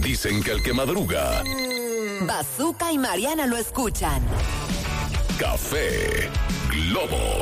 Dicen que el que madruga... Bazooka y Mariana lo escuchan. Café Globo.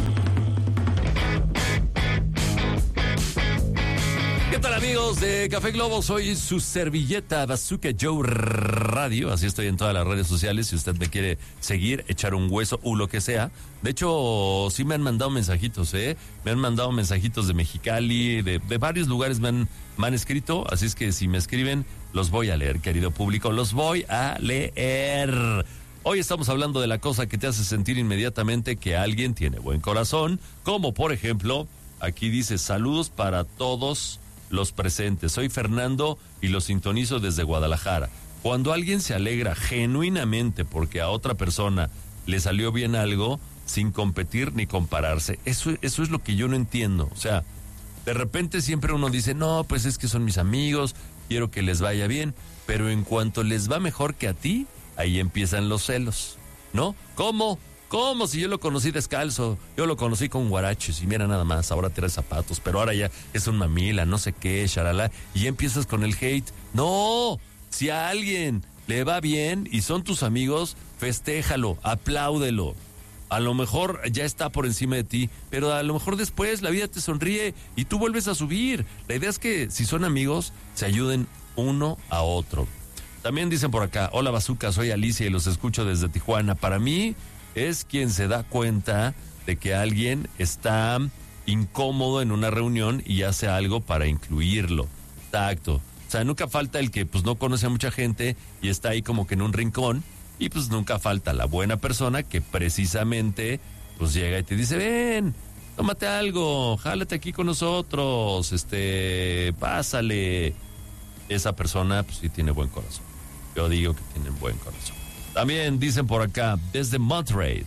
¿Qué tal, amigos de Café Globo? Soy su servilleta Bazooka Joe Radio. Así estoy en todas las redes sociales. Si usted me quiere seguir, echar un hueso o lo que sea. De hecho, sí me han mandado mensajitos, ¿eh? Me han mandado mensajitos de Mexicali, de varios lugares me han escrito. Así es que si me escriben, los voy a leer, querido público. Los voy a leer. Hoy estamos hablando de la cosa que te hace sentir inmediatamente que alguien tiene buen corazón. Como, por ejemplo, aquí dice, saludos para todos los presentes. Soy Fernando y los sintonizo desde Guadalajara. Cuando alguien se alegra genuinamente porque a otra persona le salió bien algo, sin competir ni compararse, eso es lo que yo no entiendo. O sea, de repente siempre uno dice, no, pues es que son mis amigos, quiero que les vaya bien, pero en cuanto les va mejor que a ti, ahí empiezan los celos, ¿no? ¿Cómo si yo lo conocí descalzo? Yo lo conocí con guaraches y mira nada más, ahora trae zapatos, pero ahora ya es un mamila, no sé qué, shalala, y ya empiezas con el hate. No, si a alguien le va bien y son tus amigos, festéjalo, apláudelo. A lo mejor ya está por encima de ti, pero a lo mejor después la vida te sonríe y tú vuelves a subir. La idea es que si son amigos, se ayuden uno a otro. También dicen por acá, hola Bazooka, soy Alicia y los escucho desde Tijuana. Para mí es quien se da cuenta de que alguien está incómodo en una reunión y hace algo para incluirlo. Tacto. O sea, nunca falta el que pues no conoce a mucha gente y está ahí como que en un rincón, y pues nunca falta la buena persona que precisamente pues llega y te dice, ven, tómate algo, jálate aquí con nosotros, pásale. Esa persona pues sí tiene buen corazón. Yo digo que tienen buen corazón. También dicen por acá, desde Monterrey,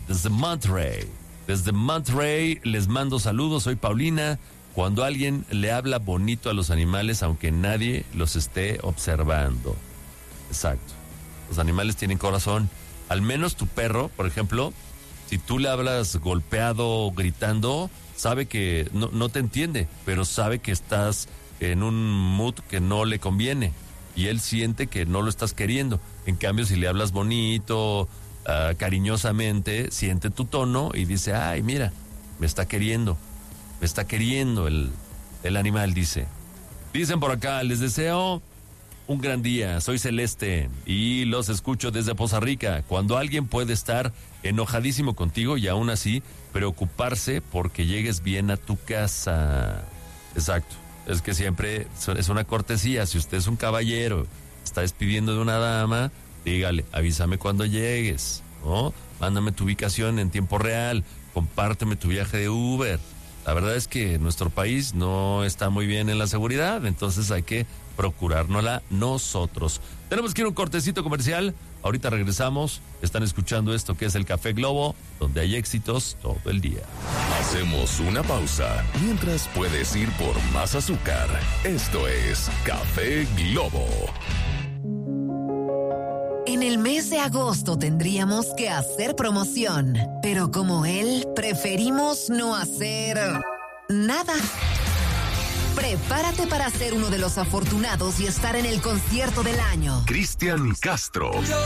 les mando saludos, soy Paulina. Cuando alguien le habla bonito a los animales, aunque nadie los esté observando. Exacto. Los animales tienen corazón. Al menos tu perro, por ejemplo, si tú le hablas golpeado, gritando, sabe que no te entiende, pero sabe que estás en un mood que no le conviene. Y él siente que no lo estás queriendo. En cambio, si le hablas bonito, cariñosamente, siente tu tono y dice, ay, mira, me está queriendo el animal, dice. Dicen por acá, les deseo un gran día, soy Celeste y los escucho desde Poza Rica. Cuando alguien puede estar enojadísimo contigo y aún así preocuparse porque llegues bien a tu casa. Exacto. Es que siempre es una cortesía. Si usted es un caballero, está despidiendo de una dama, dígale, avísame cuando llegues, ¿no? Mándame tu ubicación en tiempo real, compárteme tu viaje de Uber. La verdad es que nuestro país no está muy bien en la seguridad, entonces hay que procurárnosla nosotros. Tenemos que ir a un cortecito comercial. Ahorita regresamos. Están escuchando esto que es el Café Globo, donde hay éxitos todo el día. Hacemos una pausa. Mientras puedes ir por más azúcar. Esto es Café Globo. En el mes de agosto tendríamos que hacer promoción, pero como él, preferimos no hacer nada. Prepárate para ser uno de los afortunados y estar en el concierto del año. Cristian Castro.